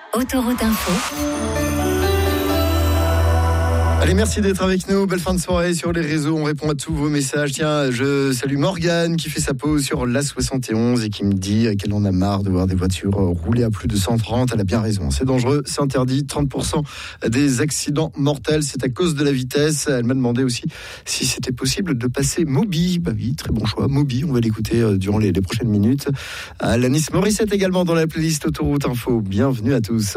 Autoroute Info. Allez, merci d'être avec nous. Belle fin de soirée sur les réseaux. On répond à tous vos messages. Tiens, je salue Morgane qui fait sa pause sur l'A71 et qui me dit qu'elle en a marre de voir des voitures rouler à plus de 130. Elle a bien raison. C'est dangereux, c'est interdit. 30% des accidents mortels, c'est à cause de la vitesse. Elle m'a demandé aussi si c'était possible de passer Moby. Bah oui, très bon choix. Moby, on va l'écouter durant les prochaines minutes. Alanis Morissette également dans la playlist Autoroute Info. Bienvenue à tous.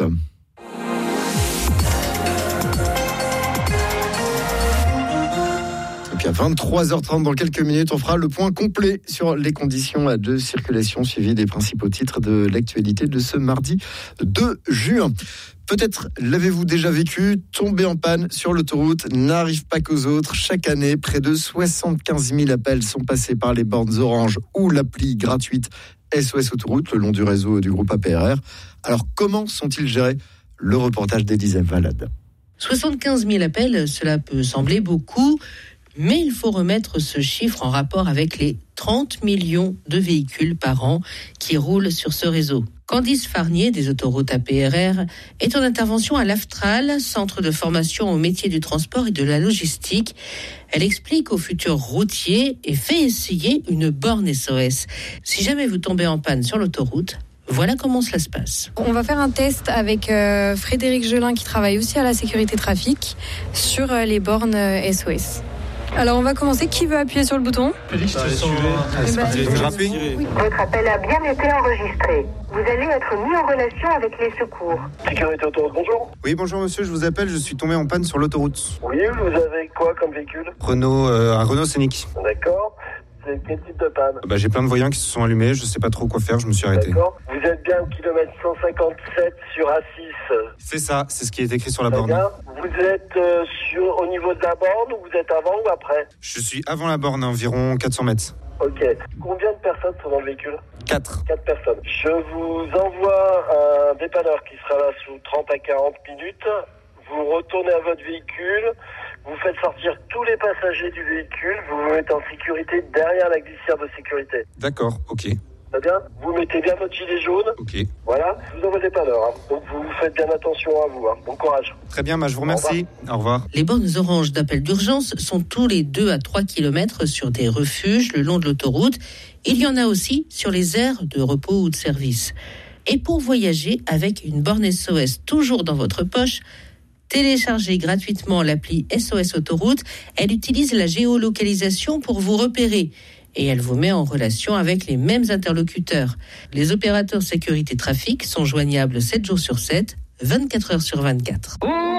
À 23h30 dans quelques minutes, on fera le point complet sur les conditions de circulation suivi des principaux titres de l'actualité de ce mardi 2 juin. Peut-être l'avez-vous déjà vécu, tomber en panne sur l'autoroute n'arrive pas qu'aux autres. Chaque année, près de 75 000 appels sont passés par les bornes orange ou l'appli gratuite SOS Autoroute le long du réseau du groupe APRR. Alors comment sont-ils gérés ? Le reportage d'Elisabeth Valade. 75 000 appels, cela peut sembler beaucoup. Mais il faut remettre ce chiffre en rapport avec les 30 millions de véhicules par an qui roulent sur ce réseau. Candice Farnier des autoroutes APRR est en intervention à l'AFTRAL, centre de formation au métier du transport et de la logistique. Elle explique aux futurs routiers et fait essayer une borne SOS. Si jamais vous tombez en panne sur l'autoroute, voilà comment cela se passe. On va faire un test avec Frédéric Gelin qui travaille aussi à la sécurité trafic sur les bornes SOS. Alors on va commencer. Qui veut appuyer sur le bouton ? Félix, Votre appel a bien été enregistré. Vous allez être mis en relation avec les secours. Sécurité autoroute, bonjour. Oui, bonjour monsieur, je vous appelle, je suis tombé en panne sur l'autoroute. Oui, vous avez quoi comme véhicule ? Un Renault Scénic. D'accord. C'est quel type de panne ? J'ai plein de voyants qui se sont allumés, je sais pas trop quoi faire, je me suis arrêté. D'accord. Vous êtes bien au kilomètre 157 sur A6. C'est ça, c'est ce qui est écrit sur la borne. Bien. Vous êtes au niveau de la borne ou vous êtes avant ou après ? Je suis avant la borne, environ 400 mètres. Ok. Combien de personnes sont dans le véhicule ? 4 personnes. Je vous envoie un dépanneur qui sera là sous 30 à 40 minutes. Vous retournez à votre véhicule. Vous faites sortir tous les passagers du véhicule, vous vous mettez en sécurité derrière la glissière de sécurité. D'accord, ok. Très bien. Vous mettez bien votre gilet jaune. Ok. Voilà, je vous envoie des dépanneur. Donc vous faites bien attention à vous. Bon courage. Très bien, je vous remercie. Au revoir. Les bornes oranges d'appel d'urgence sont tous les 2 à 3 km sur des refuges le long de l'autoroute. Il y en a aussi sur les aires de repos ou de service. Et pour voyager avec une borne SOS toujours dans votre poche, téléchargez gratuitement l'appli SOS Autoroute. Elle utilise la géolocalisation pour vous repérer et elle vous met en relation avec les mêmes interlocuteurs. Les opérateurs sécurité trafic sont joignables 7 jours sur 7, 24 heures sur 24.